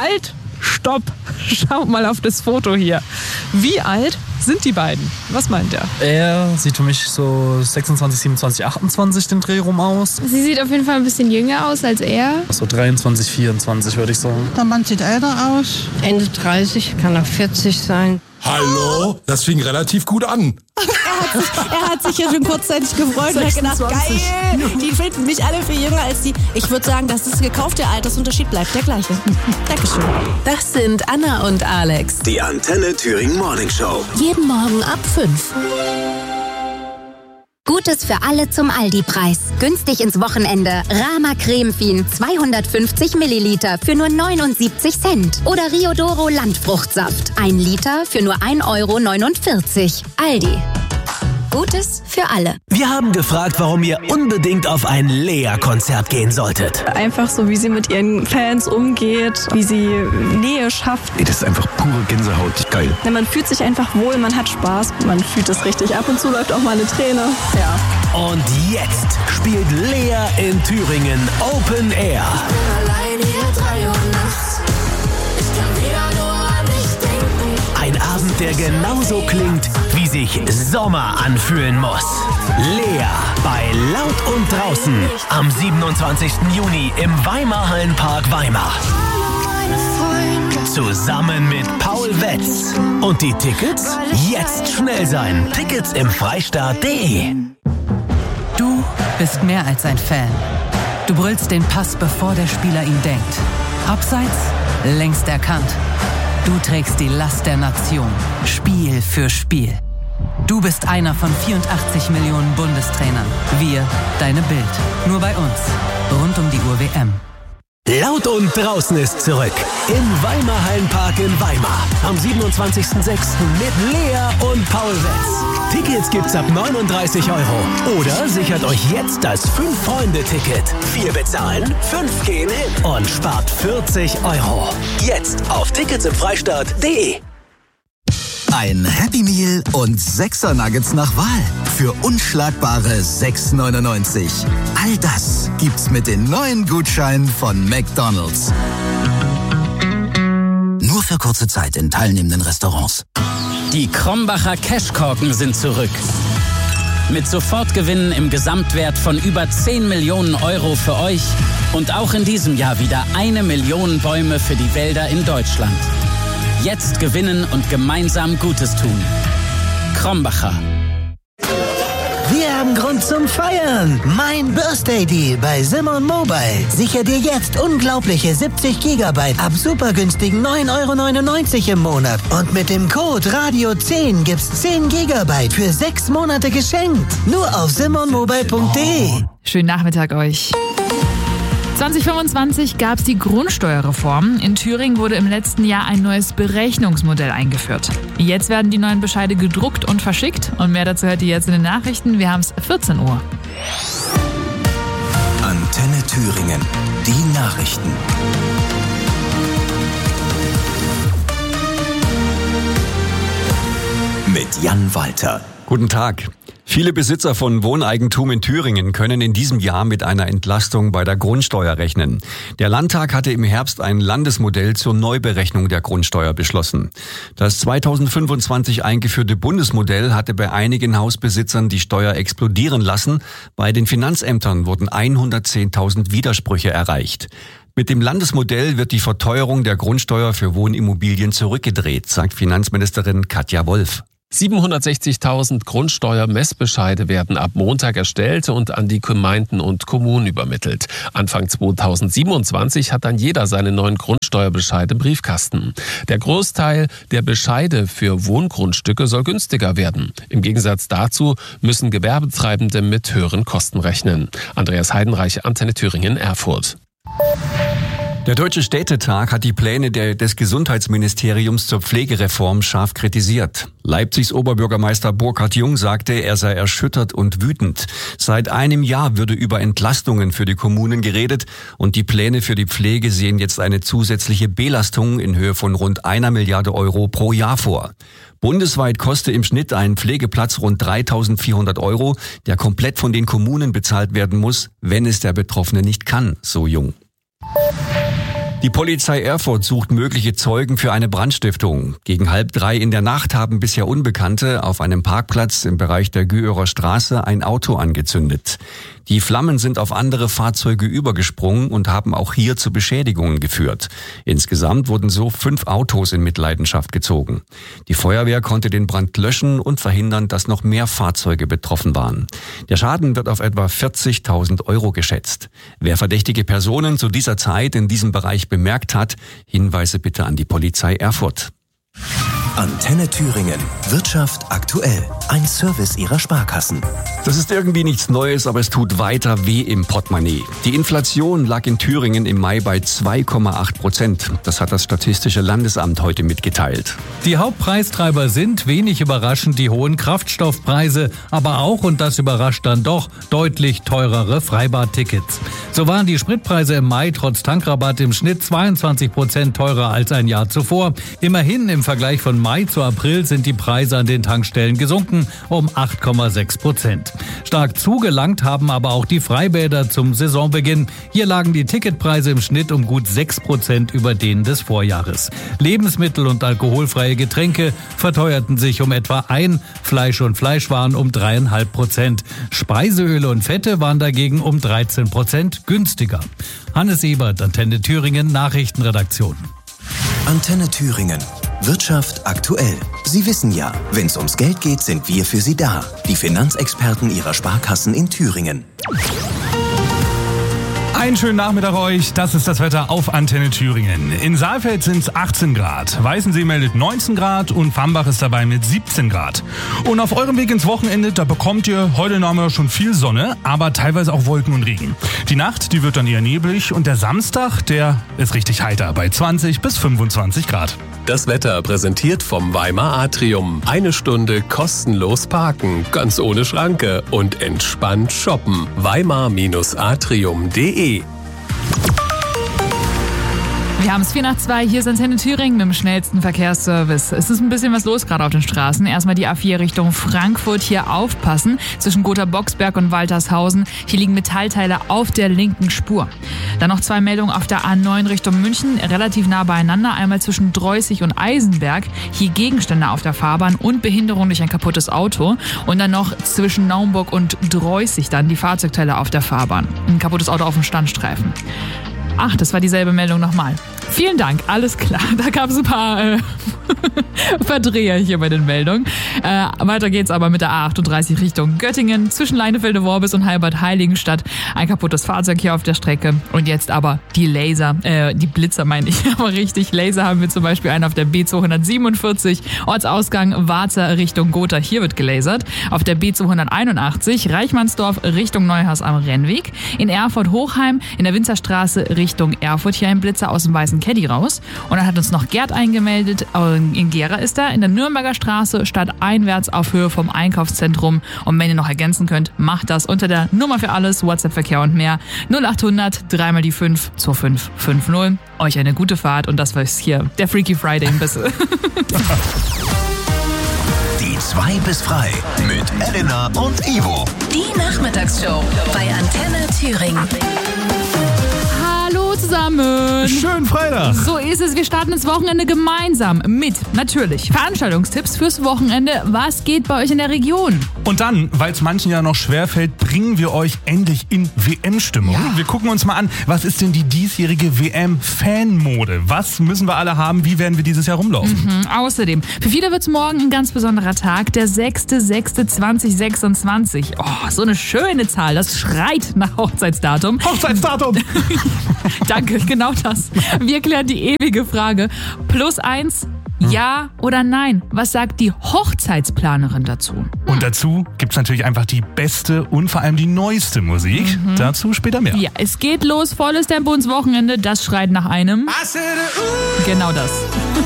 Halt! Stopp! Schaut mal auf das Foto hier. Wie alt sind die beiden? Was meint er? Er sieht für mich so 26, 27, 28 den Dreh rum aus. Sie sieht auf jeden Fall ein bisschen jünger aus als er. So 23, 24 würde ich sagen. Der Mann sieht älter aus. Ende 30, kann auch 40 sein. Hallo? Das fing relativ gut an. Er hat sich ja schon kurzzeitig gefreut und hat gedacht, geil, die finden mich alle viel jünger als die. Ich würde sagen, das ist gekauft, der Altersunterschied bleibt der gleiche. Dankeschön. Das sind Anna und Alex. Die Antenne Thüringen Morning Show. Jeden Morgen ab 5. Gutes für alle zum Aldi-Preis. Günstig ins Wochenende. Rama Cremefin 250 Milliliter für nur 79 Cent. Oder Riodoro Landfruchtsaft 1 Liter für nur 1,49 €. Aldi. Gutes für alle. Wir haben gefragt, warum ihr unbedingt auf ein Lea-Konzert gehen solltet. Einfach so, wie sie mit ihren Fans umgeht, wie sie Nähe schafft. Das ist einfach pure Gänsehaut. Geil. Man fühlt sich einfach wohl, man hat Spaß, man fühlt es richtig. Ab und zu läuft auch mal eine Träne. Ja. Und jetzt spielt Lea in Thüringen Open Air. Ich bin allein hier 3 Uhr nachts. Ich kann wieder nur an dich denken. Ein Abend, der genauso klingt, wie sich Sommer anfühlen muss. Lea bei Laut und Draußen am 27. Juni im Weimarhallenpark Weimar. Zusammen mit Paul Wetz. Und die Tickets? Jetzt schnell sein. Tickets im Freistaat.de. Du bist mehr als ein Fan. Du brüllst den Pass, bevor der Spieler ihn denkt. Abseits, längst erkannt. Du trägst die Last der Nation, Spiel für Spiel. Du bist einer von 84 Millionen Bundestrainern. Wir, deine Bild. Nur bei uns. Rund um die Uhr WM. Laut und Draußen ist zurück. Im Weimarhallenpark in Weimar. Am 27.06. mit Lea und Paul Wetz. Tickets gibt's ab 39 €. Oder sichert euch jetzt das 5-Freunde-Ticket. 4 bezahlen, 5 gehen hin. Und spart 40 €. Jetzt auf ticketsimfreistaat.de. Ein Happy Meal und 6er Nuggets nach Wahl. Für unschlagbare 6,99 €. All das gibt's mit den neuen Gutscheinen von McDonald's. Nur für kurze Zeit in teilnehmenden Restaurants. Die Krombacher Cashkorken sind zurück. Mit Sofortgewinnen im Gesamtwert von über 10 Millionen € für euch und auch in diesem Jahr wieder 1 Million Bäume für die Wälder in Deutschland. Jetzt gewinnen und gemeinsam Gutes tun. Krombacher. Wir haben Grund zum Feiern. Mein Birthday Deal bei Simon Mobile. Sicher dir jetzt unglaubliche 70 GB ab super günstigen 9,99 € im Monat. Und mit dem Code Radio10 gibt's 10 GB für 6 Monate geschenkt. Nur auf simonmobile.de. Schönen Nachmittag euch. 2025 gab es die Grundsteuerreform. In Thüringen wurde im letzten Jahr ein neues Berechnungsmodell eingeführt. Jetzt werden die neuen Bescheide gedruckt und verschickt. Und mehr dazu hört ihr jetzt in den Nachrichten. Wir haben es 14 Uhr. Antenne Thüringen. Die Nachrichten. Mit Jan Walter. Guten Tag. Viele Besitzer von Wohneigentum in Thüringen können in diesem Jahr mit einer Entlastung bei der Grundsteuer rechnen. Der Landtag hatte im Herbst ein Landesmodell zur Neuberechnung der Grundsteuer beschlossen. Das 2025 eingeführte Bundesmodell hatte bei einigen Hausbesitzern die Steuer explodieren lassen. Bei den Finanzämtern wurden 110.000 Widersprüche erreicht. Mit dem Landesmodell wird die Verteuerung der Grundsteuer für Wohnimmobilien zurückgedreht, sagt Finanzministerin Katja Wolf. 760.000 Grundsteuermessbescheide werden ab Montag erstellt und an die Gemeinden und Kommunen übermittelt. Anfang 2027 hat dann jeder seine neuen Grundsteuerbescheide im Briefkasten. Der Großteil der Bescheide für Wohngrundstücke soll günstiger werden. Im Gegensatz dazu müssen Gewerbetreibende mit höheren Kosten rechnen. Andreas Heidenreich, Antenne Thüringen, Erfurt. Der Deutsche Städtetag hat die Pläne des Gesundheitsministeriums zur Pflegereform scharf kritisiert. Leipzigs Oberbürgermeister Burkhard Jung sagte, er sei erschüttert und wütend. Seit einem Jahr würde über Entlastungen für die Kommunen geredet und die Pläne für die Pflege sehen jetzt eine zusätzliche Belastung in Höhe von rund 1 Milliarde € pro Jahr vor. Bundesweit koste im Schnitt ein Pflegeplatz rund 3.400 €, der komplett von den Kommunen bezahlt werden muss, wenn es der Betroffene nicht kann, so Jung. Die Polizei Erfurt sucht mögliche Zeugen für eine Brandstiftung. Gegen 2:30 in der Nacht haben bisher Unbekannte auf einem Parkplatz im Bereich der Güerer Straße ein Auto angezündet. Die Flammen sind auf andere Fahrzeuge übergesprungen und haben auch hier zu Beschädigungen geführt. Insgesamt wurden so 5 Autos in Mitleidenschaft gezogen. Die Feuerwehr konnte den Brand löschen und verhindern, dass noch mehr Fahrzeuge betroffen waren. Der Schaden wird auf etwa 40.000 € geschätzt. Wer verdächtige Personen zu dieser Zeit in diesem Bereich bemerkt hat, Hinweise bitte an die Polizei Erfurt. Antenne Thüringen. Wirtschaft aktuell. Ein Service Ihrer Sparkassen. Das ist irgendwie nichts Neues, aber es tut weiter weh im Portemonnaie. Die Inflation lag in Thüringen im Mai bei 2,8%. Das hat das Statistische Landesamt heute mitgeteilt. Die Hauptpreistreiber sind, wenig überraschend, die hohen Kraftstoffpreise, aber auch, und das überrascht dann doch, deutlich teurere Freibadtickets. So waren die Spritpreise im Mai trotz Tankrabatt im Schnitt 22% teurer als ein Jahr zuvor. Immerhin im Vergleich von Mai zu April sind die Preise an den Tankstellen gesunken um 8,6%. Stark zugelangt haben aber auch die Freibäder zum Saisonbeginn. Hier lagen die Ticketpreise im Schnitt um gut 6% über denen des Vorjahres. Lebensmittel und alkoholfreie Getränke verteuerten sich um etwa 1%, Fleisch und Fleischwaren um 3,5%. Speiseöle und Fette waren dagegen um 13% günstiger. Hannes Ebert, Antenne Thüringen, Nachrichtenredaktion. Antenne Thüringen. Wirtschaft aktuell. Sie wissen ja, wenn es ums Geld geht, sind wir für Sie da. Die Finanzexperten Ihrer Sparkassen in Thüringen. Einen schönen Nachmittag euch, das ist das Wetter auf Antenne Thüringen. In Saalfeld sind es 18 Grad, Weißensee meldet 19 Grad und Fambach ist dabei mit 17 Grad. Und auf eurem Weg ins Wochenende, da bekommt ihr heute Nachmittag schon viel Sonne, aber teilweise auch Wolken und Regen. Die Nacht, die wird dann eher neblig und der Samstag, der ist richtig heiter bei 20 bis 25 Grad. Das Wetter präsentiert vom Weimar Atrium. 1 Stunde kostenlos parken, ganz ohne Schranke und entspannt shoppen. Weimar-atrium.de. Wir haben es 2:04, hier ist Antenne Thüringen mit dem schnellsten Verkehrsservice. Es ist ein bisschen was los gerade auf den Straßen. Erstmal die A4 Richtung Frankfurt, hier aufpassen. Zwischen Gotha-Boxberg und Waltershausen. Hier liegen Metallteile auf der linken Spur. Dann noch 2 Meldungen auf der A9 Richtung München, relativ nah beieinander. Einmal zwischen Dreußig und Eisenberg. Hier Gegenstände auf der Fahrbahn und Behinderung durch ein kaputtes Auto. Und dann noch zwischen Naumburg und Dreußig dann die Fahrzeugteile auf der Fahrbahn. Ein kaputtes Auto auf dem Standstreifen. Ach, das war dieselbe Meldung nochmal. Vielen Dank, alles klar. Da gab es ein paar Verdreher hier bei den Meldungen. Weiter geht's aber mit der A38 Richtung Göttingen. Zwischen Leinefelde-Worbis und Heilbad-Heiligenstadt. Ein kaputtes Fahrzeug hier auf der Strecke. Und jetzt aber die Blitzer meine ich. Aber richtig, Laser haben wir zum Beispiel einen auf der B247. Ortsausgang Warzer Richtung Gotha. Hier wird gelasert. Auf der B281 Reichmannsdorf Richtung Neuhaus am Rennweg. In Erfurt-Hochheim in der Winzerstraße Richtung Erfurt. Hier ein Blitzer aus dem weißen Caddy raus. Und dann hat uns noch Gerd eingemeldet. In Gera ist er, in der Nürnberger Straße, stadteinwärts auf Höhe vom Einkaufszentrum. Und wenn ihr noch ergänzen könnt, macht das unter der Nummer für alles, WhatsApp-Verkehr und mehr. 0800 3 mal die 5 2550. Euch eine gute Fahrt und das war hier der Freaky Friday ein bisschen. Die 2 bis frei mit Elena und Ivo. Die Nachmittagsshow bei Antenne Thüringen. Hallo zusammen. Schönen Freitag. So ist es. Wir starten das Wochenende gemeinsam mit, natürlich, Veranstaltungstipps fürs Wochenende. Was geht bei euch in der Region? Und dann, weil es manchen ja noch schwerfällt, bringen wir euch endlich in WM-Stimmung. Ja. Wir gucken uns mal an, was ist denn die diesjährige WM-Fanmode? Was müssen wir alle haben? Wie werden wir dieses Jahr rumlaufen? Außerdem, für viele wird es morgen ein ganz besonderer Tag, der 6.6.2026. Oh, so eine schöne Zahl, das schreit nach Hochzeitsdatum. Hochzeitsdatum! Danke, genau das. Wir klären die ewige Frage. +1, ja oder nein? Was sagt die Hochzeitsplanerin dazu? Und dazu gibt's natürlich einfach die beste und vor allem die neueste Musik. Dazu später mehr. Ja, es geht los, volles Tempo ins Wochenende. Das schreit nach einem. Genau das.